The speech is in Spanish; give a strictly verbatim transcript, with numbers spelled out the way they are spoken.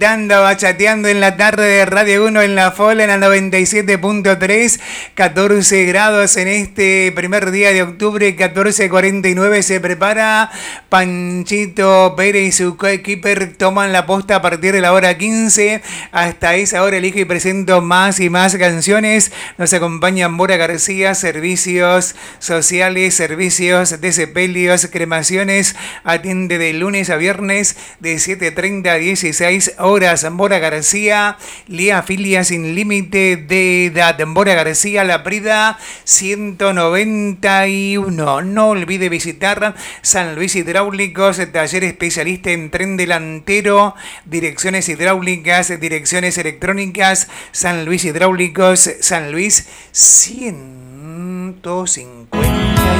Ando bachateando en la tarde de Radio uno en la F O L en la noventa y siete punto tres, catorce grados en este primer día de octubre, catorce cuarenta y nueve. Se prepara Panchito Pérez y su coequiper toman la posta a partir de la hora quince. Hasta esa hora elijo y presento más y más canciones. Nos acompañan Mora García, servicios sociales, servicios de sepelios, cremaciones. Atiende de lunes a viernes de siete treinta a dieciséis horas. Mora García, Lía Filia sin límite de edad. Mora García, La Prida ciento noventa y uno. No olvide visitar San Luis Hidráulicos, taller especialista en tren delantero, direcciones hidráulicas, direcciones electrónicas. San Luis Hidráulicos, San Luis ciento cincuenta.